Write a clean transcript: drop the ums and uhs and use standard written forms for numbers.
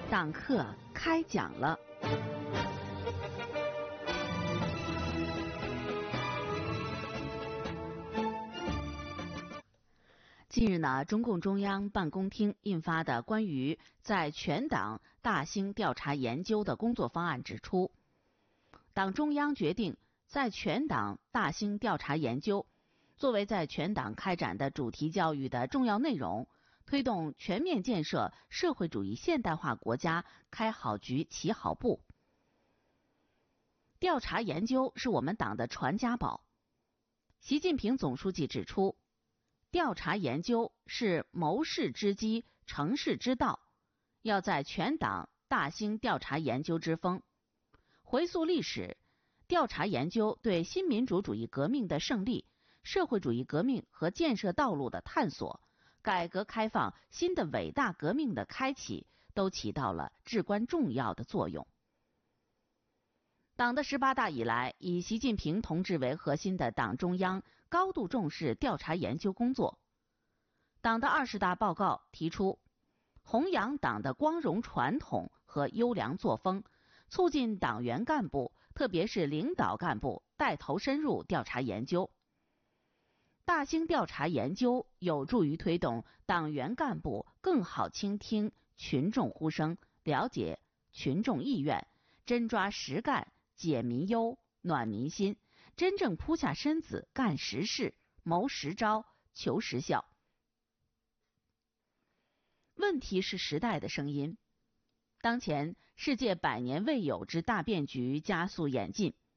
党课开讲了。近日呢，中共中央办公厅印发的关于在全党大兴调查研究的工作方案指出，党中央决定在全党大兴调查研究作为在全党开展的主题教育的重要内容，推动全面建设社会主义现代化国家开好局起好步。调查研究是我们党的传家宝。习近平总书记指出，调查研究是谋事之基、成事之道，要在全党大兴调查研究之风。回溯历史，调查研究对新民主主义革命的胜利、社会主义革命和建设道路的探索、改革开放新的伟大革命的开启，都起到了至关重要的作用。党的18大以来，以习近平同志为核心的党中央高度重视调查研究工作。党的20大报告提出，弘扬党的光荣传统和优良作风，促进党员干部，特别是领导干部带头深入调查研究。大兴调查研究有助于推动党员干部更好倾听群众呼声，了解群众意愿，真抓实干，解民忧，暖民心，真正扑下身子干实事，谋实招，求实效。问题是时代的声音。当前世界100年未有之大变局加速演进，